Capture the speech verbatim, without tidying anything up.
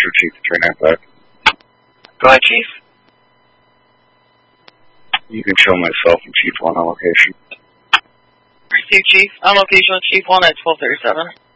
show Chief at three ninety-five. Go ahead, Chief. You can show myself and Chief one on location. Receive, Chief. On location with Chief one at twelve thirty-seven.